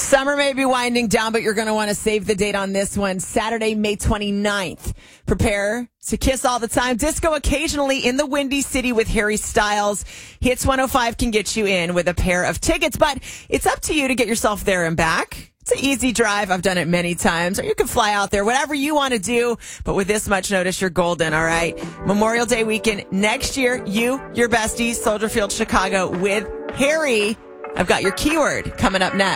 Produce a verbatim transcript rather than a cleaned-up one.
Summer may be winding down, but you're going to want to save the date on this one. Saturday, May twenty-ninth. Prepare to kiss all the time. Disco occasionally in the Windy City with Harry Styles. Hits one oh five can get you in with a pair of tickets, but it's up to you to get yourself there and back. It's an easy drive. I've done it many times. Or you can fly out there, whatever you want to do. But with this much notice, you're golden, all right? Memorial Day weekend next year, you, your besties, Soldier Field, Chicago with Harry. I've got your keyword coming up next.